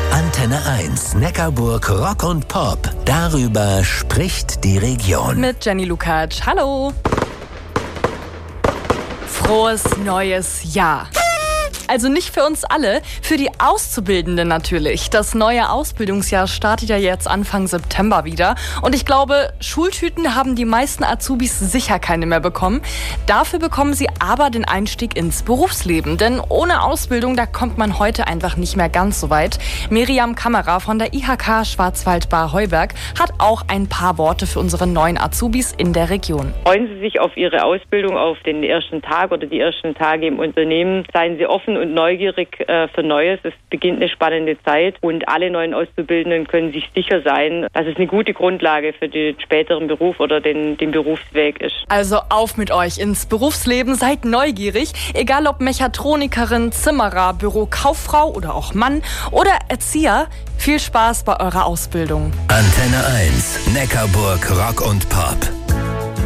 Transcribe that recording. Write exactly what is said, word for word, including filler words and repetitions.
Antenne eins, Neckarburg Rock und Pop. Darüber spricht die Region. Mit Jenny Lukacs. Hallo. Frohes neues Jahr. Also nicht für uns alle, für die Auszubildenden natürlich. Das neue Ausbildungsjahr startet ja jetzt Anfang September wieder. Und ich glaube, Schultüten haben die meisten Azubis sicher keine mehr bekommen. Dafür bekommen sie aber den Einstieg ins Berufsleben. Denn ohne Ausbildung, da kommt man heute einfach nicht mehr ganz so weit. Miriam Kammerer von der I H K Schwarzwald-Baar-Heuberg hat auch ein paar Worte für unsere neuen Azubis in der Region. Freuen Sie sich auf Ihre Ausbildung, auf den ersten Tag oder die ersten Tage im Unternehmen. Seien Sie offen und neugierig äh, für Neues. Es beginnt eine spannende Zeit und alle neuen Auszubildenden können sich sicher sein, dass es eine gute Grundlage für den späteren Beruf oder den, den Berufsweg ist. Also auf mit euch ins Berufsleben, seid neugierig, egal ob Mechatronikerin, Zimmerer, Bürokauffrau oder auch Mann oder Erzieher. Viel Spaß bei eurer Ausbildung. Antenne eins, Neckarburg Rock und Pop.